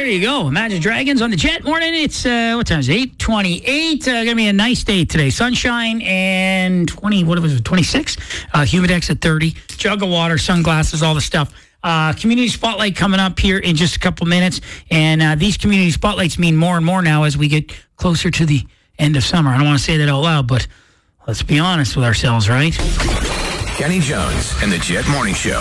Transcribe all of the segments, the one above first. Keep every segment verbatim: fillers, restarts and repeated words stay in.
you go. Imagine Dragons on the Jet morning. It's, uh, what time is it? eight twenty-eight. Uh, going to be a nice day today. Sunshine and twenty, what was it, twenty-six? Uh, Humidex at thirty. Jug of water, sunglasses, all the stuff. Uh, community Spotlight coming up here in just a couple minutes. And uh, these community spotlights mean more and more now as we get closer to the end of summer. I don't want to say that out loud, but let's be honest with ourselves, right? Kenny Jones and the Jet Morning Show.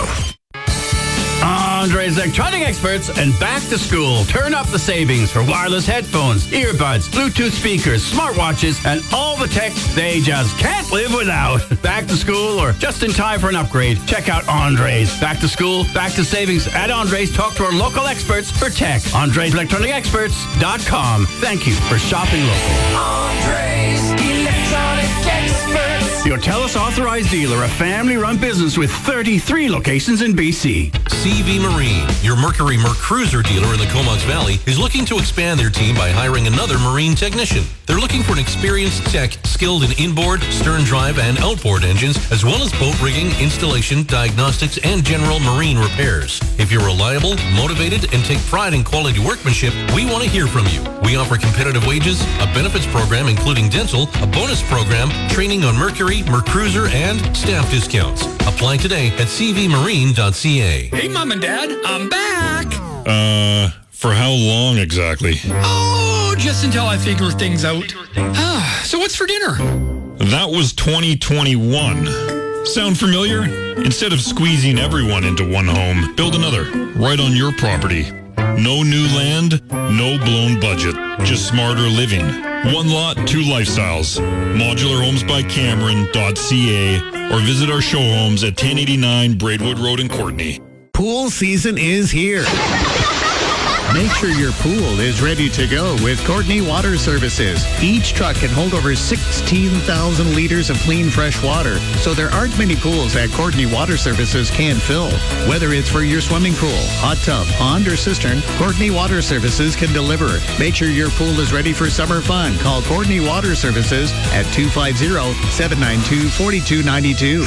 Andre's Electronic Experts and back to school. Turn up the savings for wireless headphones, earbuds, Bluetooth speakers, smartwatches, and all the tech they just can't live without. Back to school or just in time for an upgrade? Check out Andre's. Back to school, back to savings at Andre's. Talk to our local experts for tech. Andre's Electronic Experts dot com. Thank you for shopping local. Andre's Electronic Experts. Your TELUS authorized dealer, a family-run business with thirty-three locations in B C. C V Marine, your Mercury Mercruiser dealer in the Comox Valley, is looking to expand their team by hiring another marine technician. They're looking for an experienced tech skilled in inboard, stern drive, and outboard engines, as well as boat rigging, installation, diagnostics, and general marine repairs. If you're reliable, motivated, and take pride in quality workmanship, we want to hear from you. We offer competitive wages, a benefits program including dental, a bonus program, training on Mercury, Mercruiser, and staff discounts. Apply today at c v marine dot c a. Hey, Mom and Dad, I'm back. Uh, for how long exactly? Oh, just until I figure things out. Ah, so what's for dinner? That was twenty twenty-one. Sound familiar? Instead of squeezing everyone into one home, build another right on your property. No new land, no blown budget, just smarter living. One lot, two lifestyles. modular homes by cameron dot c a or visit our show homes at ten eighty-nine Braidwood Road in Courtenay. Pool season is here. Make sure your pool is ready to go with Courtenay Water Services. Each truck can hold over sixteen thousand liters of clean, fresh water, so there aren't many pools that Courtenay Water Services can't fill. Whether it's for your swimming pool, hot tub, pond, or cistern, Courtenay Water Services can deliver. Make sure your pool is ready for summer fun. Call Courtenay Water Services at two five zero, seven nine two, four two nine two.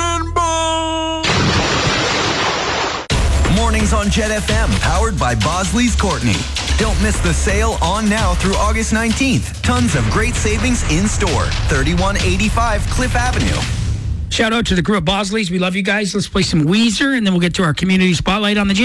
Mornings on Jet F M, powered by Bosley's Courtenay. Don't miss the sale on now through August nineteenth. Tons of great savings in store. thirty-one eighty-five Cliff Avenue. Shout out to the crew at Bosley's. We love you guys. Let's play some Weezer, and then we'll get to our community spotlight on the